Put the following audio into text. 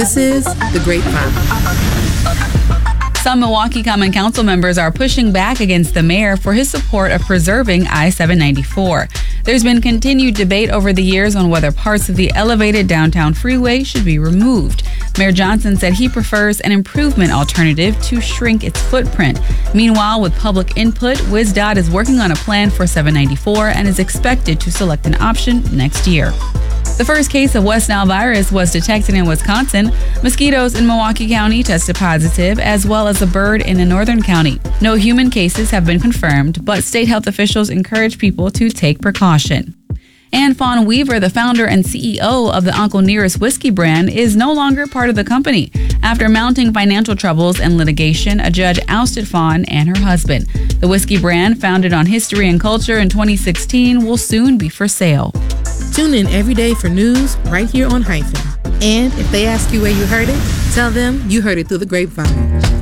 This is The Grapevine. Some Milwaukee Common Council members are pushing back against the mayor for his support of preserving I-794. There's been continued debate over the years on whether parts of the elevated downtown freeway should be removed. Mayor Johnson said he prefers an improvement alternative to shrink its footprint. Meanwhile, with public input, WisDOT is working on a plan for 794 and is expected to select an option next year. The first case of West Nile virus was detected in Wisconsin. Mosquitoes in Milwaukee County tested positive, as well as a bird in a northern county. No human cases have been confirmed, but state health officials encourage people to take precaution. Ann Fawn Weaver, the founder and CEO of the Uncle Nearest whiskey brand, is no longer part of the company. After mounting financial troubles and litigation, a judge ousted Fawn and her husband. The whiskey brand, founded on history and culture in 2016, will soon be for sale. Tune in every day for news right here on Hyphen. And if they ask you where you heard it, tell them you heard it through the grapevine.